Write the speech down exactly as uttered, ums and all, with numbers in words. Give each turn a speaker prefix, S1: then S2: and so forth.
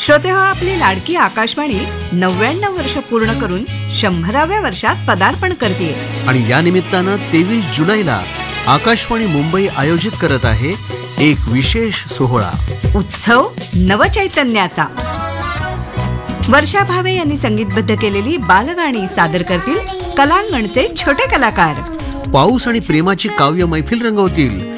S1: श्रोते हो, आपली लाडकी आकाशवाणी नव्याण्णव वर्ष पूर्ण करून शंभराव्या वर्षात पदार्पण करते.
S2: आणि या निमित्तानं तेवीस जुलैला आकाशवाणी मुंबई आयोजित करत आहे एक विशेष सोहळा,
S1: उत्सव नवचैतन्याचा. वर्षा भावे यांनी संगीतबद्ध केलेली बालगाणी सादर करतील कलांगणचे छोटे कलाकार.
S2: पाऊस आणि प्रेमाची काव्य मैफिल रंगवतील